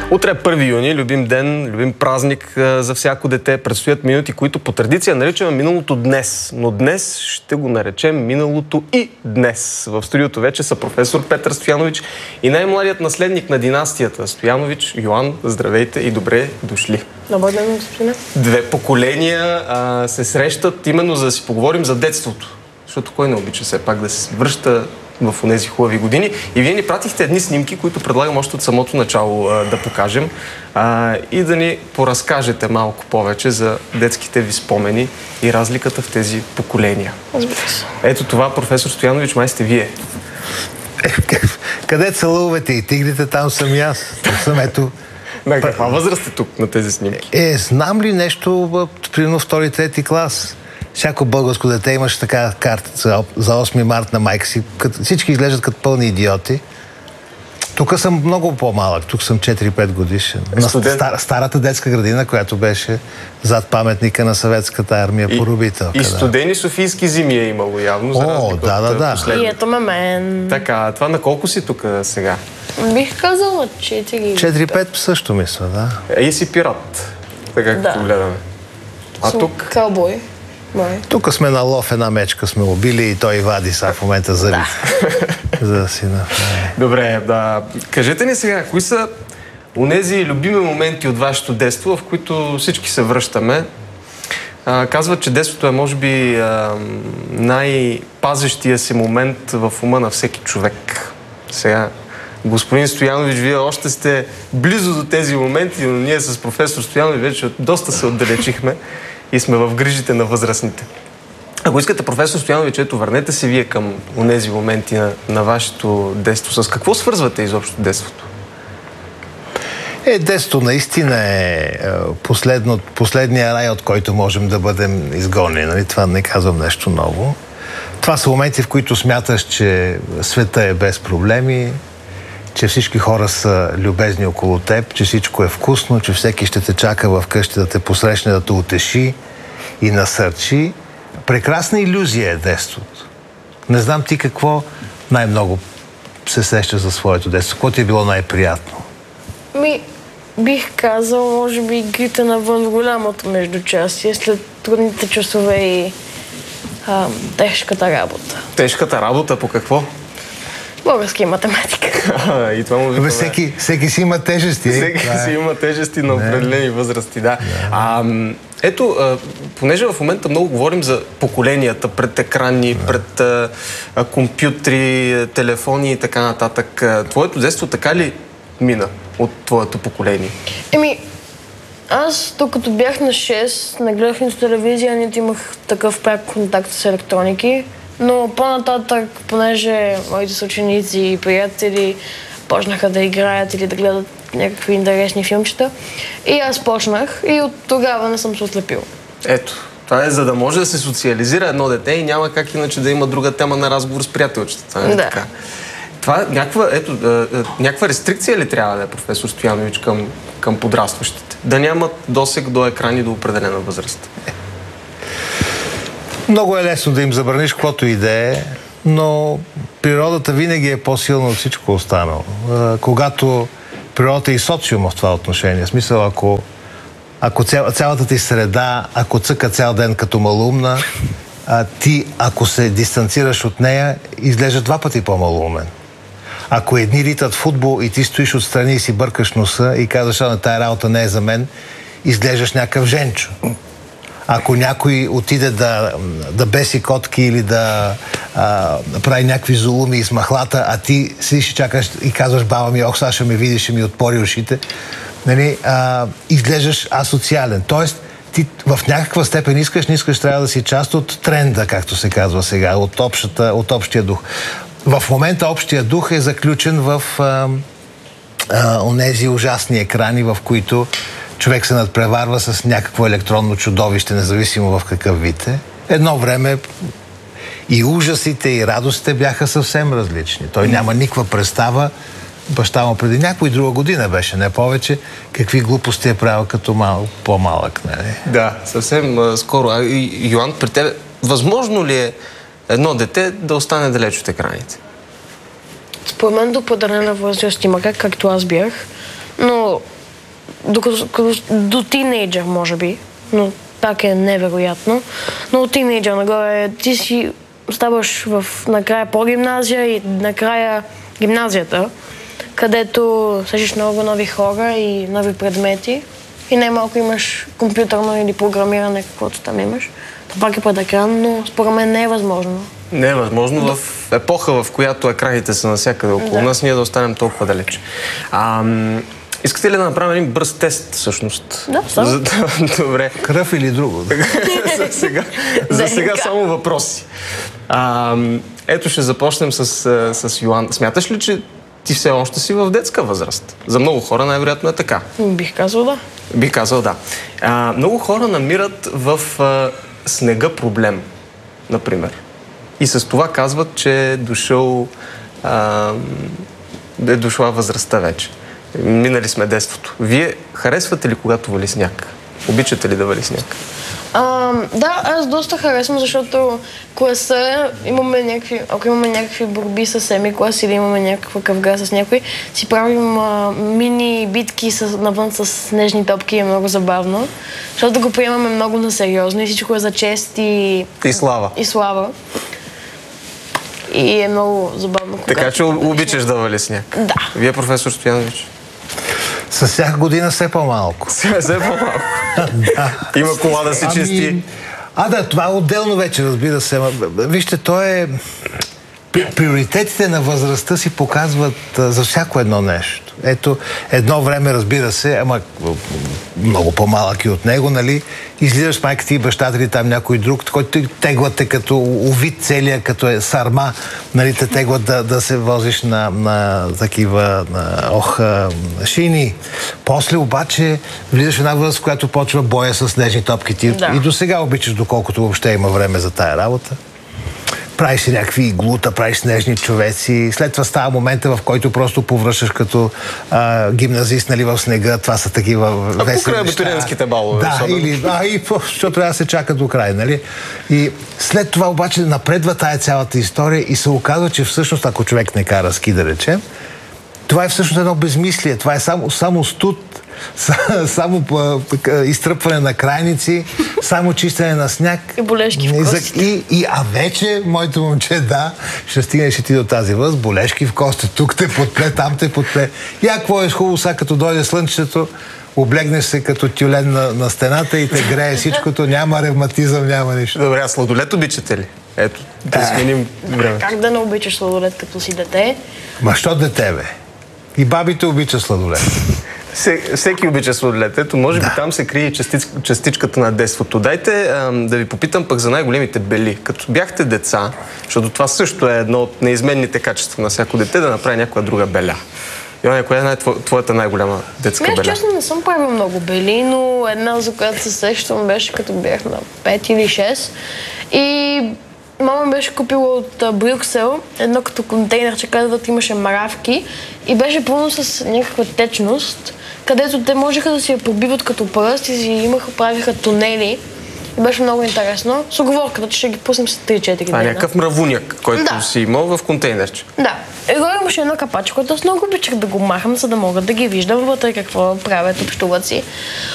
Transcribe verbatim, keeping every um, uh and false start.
Утре е първи юни, любим ден, любим празник за всяко дете. Предстоят минути, които по традиция наричаме миналото днес. Но днес ще го наречем миналото и днес. В студиото вече са професор Петър Стоянович и най-младият наследник на династията Стоянович, Йоан. Здравейте и добре дошли. Добър ден, господине. Две поколения а, се срещат именно за да си поговорим за детството. Защото кой не обича все пак да се връща в тези хубави години. И вие ни пратихте едни снимки, които предлагам още от самото начало а, да покажем а, и да ни поразкажете малко повече за детските ви спомени и разликата в тези поколения. Ето това, професор Стоянович, май сте вие. Къде са лъвовете и тигрите, там съм и аз. Съм ето... На каква възраст е тук на тези снимки? Е, знам ли нещо, примерно втори, трети клас? Всяко българско дете имаше така карта за осми март на майка си. Всички изглеждат като пълни идиоти. Тук съм много по-малък. Тук съм четири-пет годишен. На стар, старата детска градина, която беше зад паметника на съветската армия по Рубителка. И студени софийски зими е имало явно. За О, да, да, да. И ето ме мен. Така, това на колко си тук сега? Бих казала четири. четири-пет също мисля, да. Е, и си пират. Така да. като гледаме. А Съм тук? Каубой. Тук сме на лов, една мечка сме убили и той вади сега в момента зъбите. Да. За да си направи. Добре, да. Кажете ни сега, кои са онези любими моменти от вашето детство, в които всички се връщаме? А, казват, че детството е, може би, най-пазещия си момент в ума на всеки човек. Сега, господин Стоянович, вие още сте близо до тези моменти, но ние с професор Стоянович вече доста се отдалечихме и сме в грижите на възрастните. Ако искате, професор Стоянович, ето, върнете се вие към онези моменти на, на вашето детство. С какво свързвате изобщо детството? Е, детството наистина е последно, последния рай, от който можем да бъдем изгонени. Нали? Това не казвам нещо ново. Това са моменти, в които смяташ, че света е без проблеми, че всички хора са любезни около теб, че всичко е вкусно, че всеки ще те чака вкъщи да те посрещне, да те утеши и насърчи. Прекрасна илюзия е детството. Не знам ти какво най-много се сеща за своето детство. Какво ти е било най-приятно? Ми, бих казал, може би, игрите навън в голямото междучастие, след трудните часове и а, тежката работа. Тежката работа по какво? Български математика. И това му Бе, всеки, всеки си има тежести. Всеки е? си има тежести на определени Не. възрасти, да. А, ето, а, понеже в момента много говорим за поколенията пред екрани, да. пред а, а, компютри, телефони и така нататък. Твоето детство така ли мина от твоето поколение? Еми, аз, докато бях на шест, не гледах нито телевизия, нито имах такъв пряк контакт с електроники. Но по-нататък, понеже моите съученици и приятели почнаха да играят или да гледат някакви интересни филмчета, и аз почнах и от тогава не съм се отлепил. Ето, това е за да може да се социализира едно дете и няма как иначе да има друга тема на разговор с приятелчета. Да. Така. Това някаква, ето, някаква рестрикция ли трябва да е, професор Стоянович, към, към подрастващите? Да нямат досег до екрани до определена възраст? Много е лесно да им забраниш каквото и да е, но природата винаги е по-силна от всичко останало. Когато природата е и социума в това отношение, в смисъл, ако, ако цял, цялата ти среда, ако цъка цял ден като малумна, а ти, ако се дистанцираш от нея, изглежда два пъти по-малумен. Ако едни ритат футбол и ти стоиш отстрани и си бъркаш носа и казваш, а тая работа не е за мен, изглеждаш някакъв женчо. Ако някой отиде да, да беси котки или да а, прави някакви зулуми из махлата, а ти седиш и чакаш и казваш, баба ми, ох, сега ще ме видиш, ще ми отпори ушите, нали, а, изглеждаш асоциален. Тоест, ти в някаква степен искаш, не искаш, трябва да си част от тренда, както се казва сега, от, общата, от общия дух. В момента общия дух е заключен в а, а, онези ужасни екрани, в които човек се надпреварва с някакво електронно чудовище, независимо в какъв вид е. Едно време и ужасите, и радостите бяха съвсем различни. Той няма никаква представа. Баща му преди някоя друга година беше, не повече, какви глупости е правил като мал, по-малък. Нали? Да, съвсем а, скоро. А, и, Йоан, при тебе, възможно ли е едно дете да остане далеч от екраните? Според мен до определена възраст има как, както аз бях, но докато, като, до тинейджър, може би, но пак е невероятно. Но от тинейджър нагоре ти си ставаш в накрая по-гимназия и накрая гимназията, където срещаш много нови хора и нови предмети. И най-малко имаш компютърно или програмиране, каквото там имаш. Това пак е пред екран, но според мен не е възможно. Не е възможно да. В епоха, в която екраните са навсякъде около да. нас, ние да останем толкова далеч. А, искате ли да направим един бърз тест, всъщност? Да, само. Добре. Кръв или друго? за сега, за сега само въпроси. А, ето ще започнем с, с Йоан. Смяташ ли, че ти все още си в детска възраст? За много хора най-вероятно е така. Бих казал да. Бих казал да. А, много хора намират в а, снега проблем, например. И с това казват, че е дошъл, а, е дошла възрастта вече. Минали сме детството. Вие харесвате ли, когато вали сняг? Обичате ли да вали сняг? А, да, аз доста харесвам, защото класа имаме някакви, ако имаме някакви борби с семи клас или имаме някаква къвга с някой, си правим а, мини битки с, навън с снежни топки и е много забавно, защото го приемаме много насериозно и всичко е за чест и... И слава. И слава. И е много забавно. Така че обичаш да вали сняг? Да. Вие, професор Стоянович? С всяка година все по-малко. Все по-малко? Да. Има кола да се чисти. Ами, а да, това е отделно вече, разбира се. Вижте, то е... Приоритетите на възрастта си показват а, за всяко едно нещо. Ето, едно време, разбира се, ама много по-малък и от него, нали, излизаш с майка ти и бащата или там някой друг, който теглате като увид целия, като е сарма, нали, те теглат да, да се возиш на, на такива на, ох, шини. После обаче влизаш в една възраст, в която почва боя с снежни топки. Ти да. И до сега обичаш, доколкото въобще има време за тая работа. Правиш си някакви иглута, правиш снежни човеци. След това става момента, в който просто повръщаш като а, гимназист, нали, в снега. Това са такива весели неща. А покрай абитуриентските балове. Да, или, а, и защото трябва да се чака до край, нали? И след това обаче напредва тая цялата история и се оказва, че всъщност, ако човек не кара ски, да речем, това е всъщност едно безмислие. Това е само, само студ, само изтръпване на крайници, само чистене на сняг. И болешки в костите. И, и, а вече, моето момче, да, ще стигнеш и ти до тази възраст, болешки в костите, тук те подпле, там те подпле. Я, какво е хубаво, сега като дойде слънчето, облегнеш се като тюлен на, на стената и те грее всичкото, няма ревматизъм, няма нищо. Добре, а сладолет обичате ли? Ето, да сменим време. Как да не обичаш сладолет, като си дете? Ма що дете, бе? И бабите обичат сладолет. Всеки обича сладолет. Ето, може би да. Там се крие частиц, частичката на детството. Дайте ам, да ви попитам пък за най-големите бели. Като бяхте деца, защото това също е едно от неизменните качества на всяко дете, да направи някоя друга беля. Йоне, коя е най- твоята най-голяма детска Ме, беля? честно не съм правила много бели, но една, за която се сещам, беше като бях на пет или шест. И мама беше купила от а, Брюксел едно като контейнерче, където имаше мравки и беше пълно с някаква течност, където те можеха да си я пробиват като пръст и си имаха, правиха тунели. И беше много интересно. С оговорката, че ще ги пуснем с три-четири дена. А някакъв мравуняк, който да. си имал в контейнерче. Да. И го имаше едно капаче, което аз много обичах да го махам, за да мога да ги виждам вътре какво правят, общуват си.